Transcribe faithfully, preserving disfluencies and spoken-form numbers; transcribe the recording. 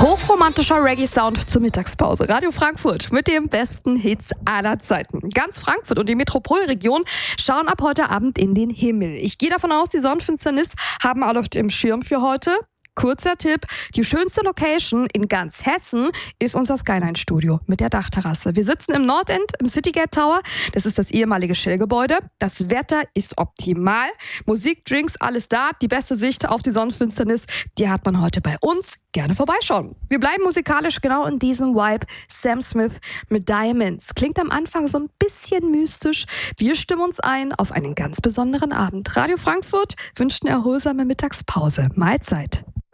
Hochromantischer Reggae-Sound zur Mittagspause. Radio Frankfurt mit den besten Hits aller Zeiten. Ganz Frankfurt und die Metropolregion schauen ab heute Abend in den Himmel. Ich gehe davon aus, die Sonnenfinsternis haben alle auf dem Schirm für heute. Kurzer Tipp, die schönste Location in ganz Hessen ist unser Skyline-Studio mit der Dachterrasse. Wir sitzen im Nordend, im Citygate Tower. Das ist das ehemalige Shell-Gebäude. Das Wetter ist optimal. Musik, Drinks, alles da. Die beste Sicht auf die Sonnenfinsternis, die hat man heute bei uns. Gerne vorbeischauen. Wir bleiben musikalisch genau in diesem Vibe. Sam Smith mit Diamonds. Klingt am Anfang so ein bisschen mystisch. Wir stimmen uns ein auf einen ganz besonderen Abend. Radio Frankfurt wünscht eine erholsame Mittagspause. Mahlzeit.